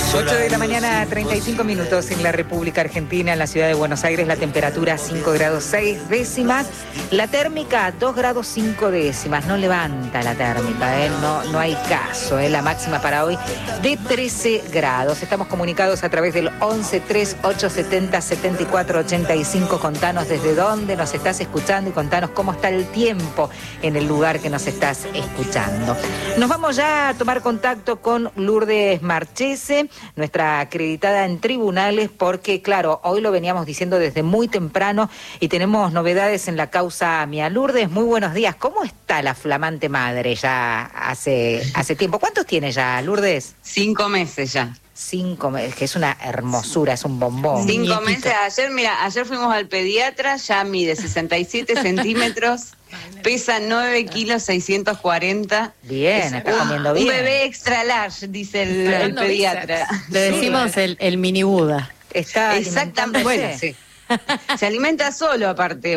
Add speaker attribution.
Speaker 1: 8 de la mañana, 35 minutos en la República Argentina, en la ciudad de Buenos Aires, la temperatura 5 grados 6 décimas, la térmica 2 grados 5 décimas, no levanta la térmica, no hay caso, la máxima para hoy de 13 grados. Estamos comunicados a través del 11 3 870 74 85, contanos desde dónde nos estás escuchando y contanos cómo está el tiempo en el lugar que nos estás escuchando. Nos vamos ya a tomar contacto con Lourdes Marchese, nuestra acreditada en tribunales, porque claro, hoy lo veníamos diciendo desde muy temprano y tenemos novedades en la causa Mía. Lourdes, muy buenos días. ¿Cómo está la flamante madre ya hace tiempo? ¿Cuántos tiene ya, Lourdes?
Speaker 2: 5 meses ya.
Speaker 1: 5 meses, que es una hermosura, es un bombón.
Speaker 2: 5 meses. Ayer fuimos al pediatra, ya mide 67 centímetros, pesa 9 kilos 640.
Speaker 1: Bien, está comiendo bien.
Speaker 2: Un bebé extra large, dice el pediatra.
Speaker 3: Le decimos el mini Buda.
Speaker 1: Está
Speaker 2: exactamente. Bueno, sí. Se alimenta solo aparte.